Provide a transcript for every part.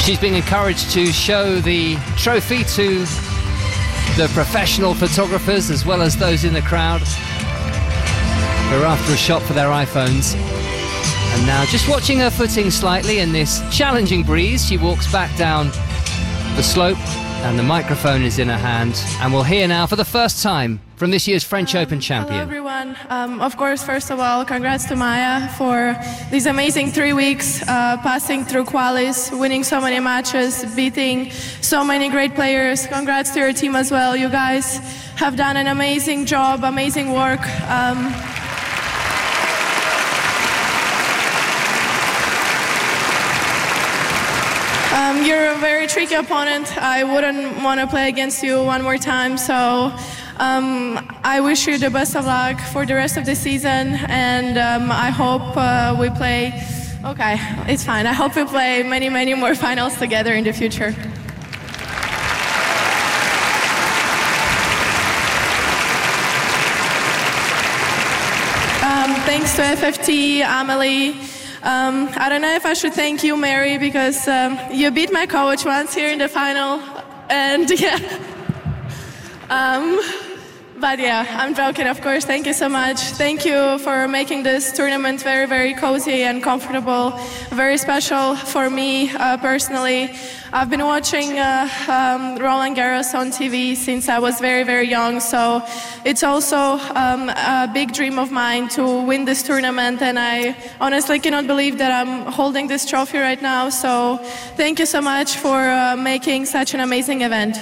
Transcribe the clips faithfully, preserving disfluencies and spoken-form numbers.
She's being encouraged to show the trophy to the professional photographers as well as those in the crowd who are after a shot for their iPhones. And now, just watching her footing slightly in this challenging breeze, she walks back down the slope and the microphone is in her hand. And we'll hear now for the first time from this year's French um, Open champion. Hello everyone. Um, of course, first of all, congrats to Maya for these amazing three weeks, uh, passing through qualis, winning so many matches, beating so many great players. Congrats to your team as well. You guys have done an amazing job, amazing work. Um, Um, you're a very tricky opponent. I wouldn't want to play against you one more time, so um, I wish you the best of luck for the rest of the season, and um, I hope uh, we play, okay, it's fine. I hope we play many, many more finals together in the future. Um, thanks to F F T, Amelie. Um, I don't know if I should thank you, Mary, because um, you beat my coach once here in the final, and yeah. Um, but yeah, I'm joking, of course. Thank you so much. Thank you for making this tournament very, very cozy and comfortable. Very special for me uh, personally. I've been watching uh, um, Roland Garros on T V since I was very, very young, so it's also um, a big dream of mine to win this tournament, and I honestly cannot believe that I'm holding this trophy right now, so thank you so much for uh, making such an amazing event.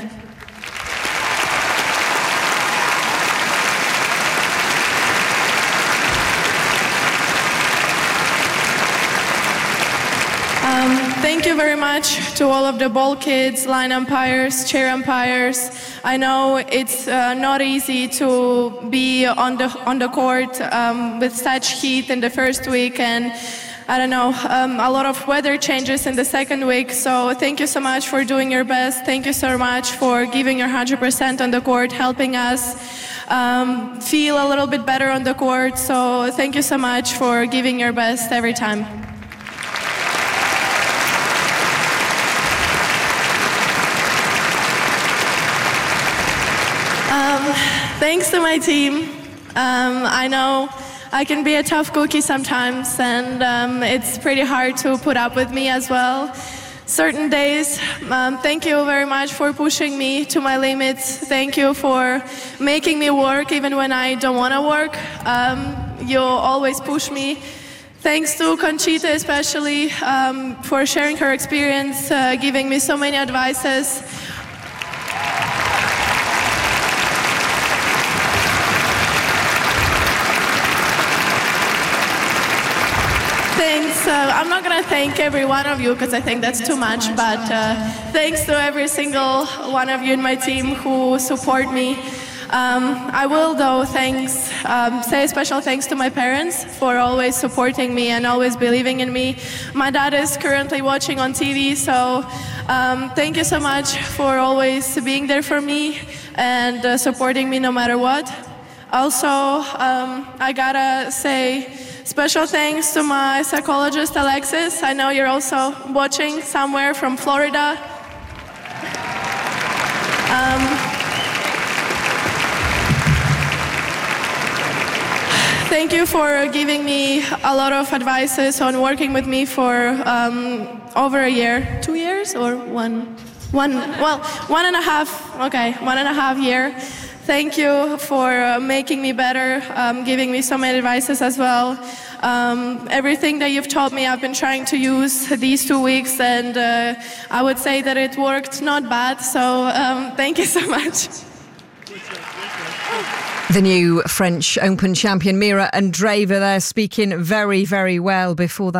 Um, thank you very much to all of the ball kids, line umpires, chair umpires. I know it's uh, not easy to be on the on the court um, with such heat in the first week, and I don't know, um, a lot of weather changes in the second week. So thank you so much for doing your best. Thank you so much for giving your one hundred percent on the court, helping us um, feel a little bit better on the court. So thank you so much for giving your best every time. Um, thanks to my team. Um, I know I can be a tough cookie sometimes, and um, it's pretty hard to put up with me as well. Certain days, um, thank you very much for pushing me to my limits. Thank you for making me work even when I don't want to work. Um, you always push me. Thanks to Conchita especially um, for sharing her experience, uh, giving me so many advices. Thanks. Uh, I'm not going to thank every one of you because I think that's too much, but uh, thanks to every single one of you in my team who support me. Um, I will, though, thanks, um, say a special thanks to my parents for always supporting me and always believing in me. My dad is currently watching on T V, so um, thank you so much for always being there for me and uh, supporting me no matter what. Also, um, I gotta say special thanks to my psychologist, Alexis. I know you're also watching somewhere from Florida. Um, thank you for giving me a lot of advices on working with me for um, over a year. Two years or one? One, well, one and a half, okay, one and a half year. Thank you for uh, making me better, um, giving me so many advices as well. Um, everything that you've taught me, I've been trying to use these two weeks, and uh, I would say that it worked not bad, so um, thank you so much. The new French Open champion, Mira Andreeva, there speaking very, very well before that.